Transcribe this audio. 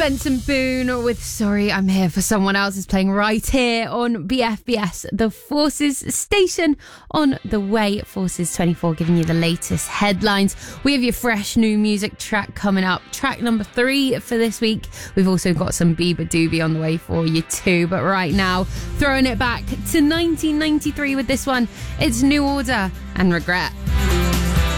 Benson Boone with Sorry I'm Here for Someone Else is playing right here on BFBS, the Forces station on the way. Forces 24 giving you the latest headlines. We have your fresh new music track coming up, track number 3 for this week. We've also got some Bieber Doobie on the way for you too, but right now throwing it back to 1993 with this one. It's New Order and Regret.